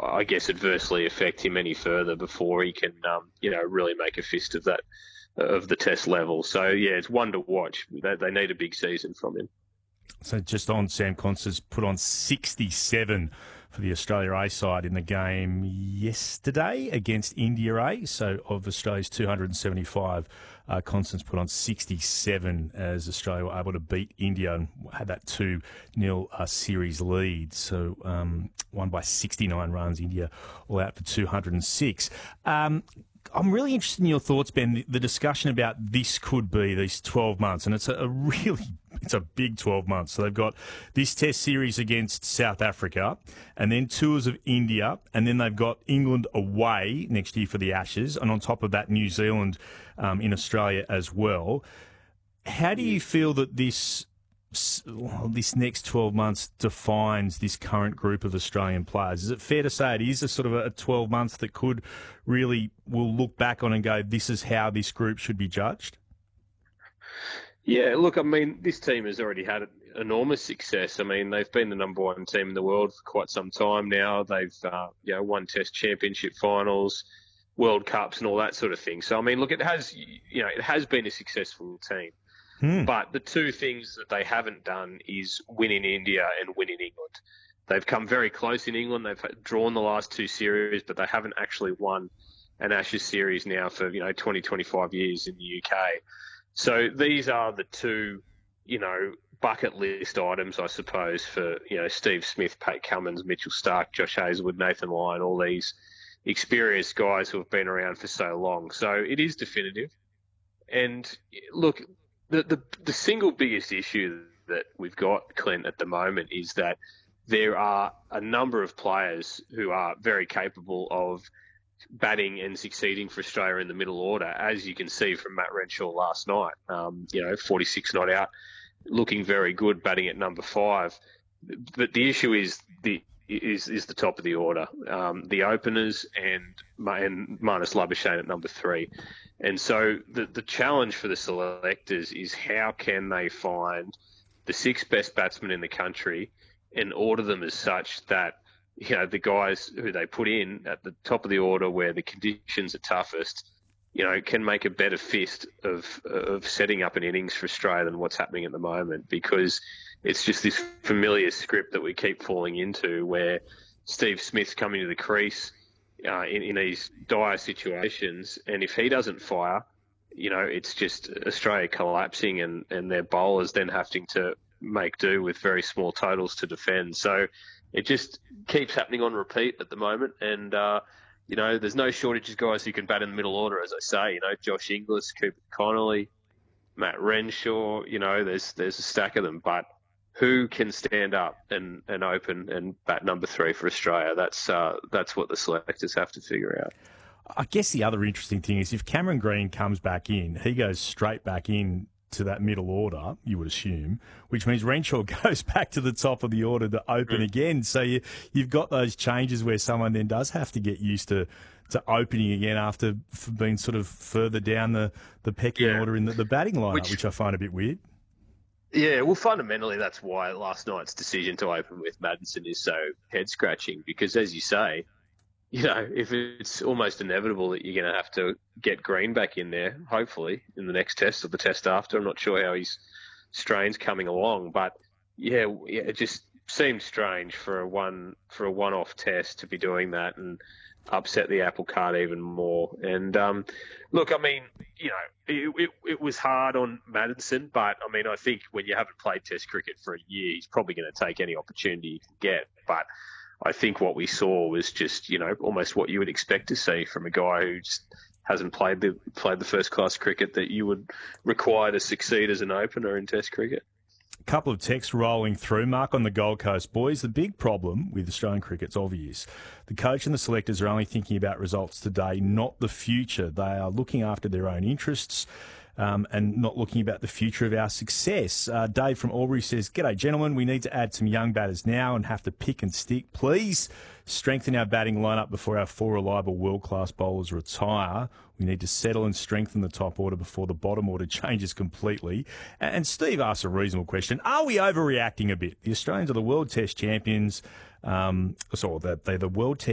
I guess, adversely affect him any further before he can, really make a fist of that, of the Test level. So, yeah, it's one to watch. They need a big season from him. So just on, Sam Constance put on 67 for the Australia A side in the game yesterday against India A. So of Australia's 275, Constance put on 67 as Australia were able to beat India and had that 2-0 series lead. So won by 69 runs, India all out for 206. I'm really interested in your thoughts, Ben, the discussion about this could be these 12 months, and it's a big 12 months. So they've got this Test series against South Africa, and then tours of India, and then they've got England away next year for the Ashes, and on top of that, New Zealand in Australia as well. How do you feel that this next 12 months defines this current group of Australian players? Is it fair to say it is a sort of a 12 months that we'll look back on and go, this is how this group should be judged? Yeah, look, I mean, this team has already had enormous success. I mean, they've been the number one team in the world for quite some time now. They've, won Test championship finals, World Cups and all that sort of thing. So, I mean, look, it has been a successful team. But the two things that they haven't done is win in India and win in England. They've come very close in England. They've drawn the last two series, but they haven't actually won an Ashes series now for, 20, 25 years in the UK. So these are the two, bucket list items, I suppose, for, Steve Smith, Pat Cummins, Mitchell Starc, Josh Hazlewood, Nathan Lyon, all these experienced guys who have been around for so long. So it is definitive. And look, the single biggest issue that we've got, Clint, at the moment is that there are a number of players who are very capable of batting and succeeding for Australia in the middle order, as you can see from Matt Renshaw last night. 46 not out, looking very good, batting at number 5. But the issue is the top of the order, the openers and Marnus Labuschagne at number 3. And so the challenge for the selectors is how can they find the 6 best batsmen in the country and order them as such that, the guys who they put in at the top of the order where the conditions are toughest, can make a better fist of setting up an innings for Australia than what's happening at the moment, because it's just this familiar script that we keep falling into where Steve Smith's coming to the crease in these dire situations, and if he doesn't fire, it's just Australia collapsing and their bowlers then having to make do with very small totals to defend. So it just keeps happening on repeat at the moment, and there's no shortage of guys who can bat in the middle order, as I say. Josh Inglis, Cooper Connolly, Matt Renshaw. There's a stack of them, but who can stand up and open and bat number 3 for Australia? That's what the selectors have to figure out. I guess the other interesting thing is if Cameron Green comes back in, he goes straight back in to that middle order, you would assume, which means Renshaw goes back to the top of the order to open again. So you've got those changes where someone then does have to get used to opening again after being sort of further down the pecking order in the batting lineup, which I find a bit weird. Yeah, well, fundamentally, that's why last night's decision to open with Maddinson is so head-scratching, because, as you say, if it's almost inevitable that you're going to have to get Green back in there, hopefully, in the next test or the test after. I'm not sure how his strain's coming along, but, it just seemed strange for a one-off test to be doing that and upset the apple cart even more. And look, I mean, it was hard on Maddinson, but I mean, I think when you haven't played Test cricket for a year, he's probably going to take any opportunity he can get. But I think what we saw was just, almost what you would expect to see from a guy who just hasn't played the first class cricket that you would require to succeed as an opener in Test cricket. Couple of texts rolling through. Mark on the Gold Coast. Boys, the big problem with Australian cricket's obvious. The coach and the selectors are only thinking about results today, not the future. They are looking after their own interests and not looking about the future of our success. Dave from Albury says, "G'day, gentlemen. We need to add some young batters now and have to pick and stick. Please strengthen our batting lineup before our 4 reliable world-class bowlers retire. We need to settle and strengthen the top order before the bottom order changes completely." And Steve asks a reasonable question. Are we overreacting a bit? The Australians are the World Test champions. They're the World Test